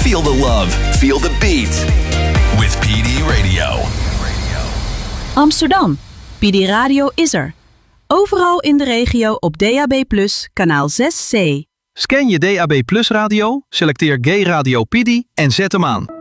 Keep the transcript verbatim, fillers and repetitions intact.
Feel the love, feel the beat. With P D Radio. Amsterdam. P D Radio is er. Overal in de regio op D A B plus, kanaal zes C. Scan je D A B plus radio, selecteer Gay Radio P D en zet hem aan.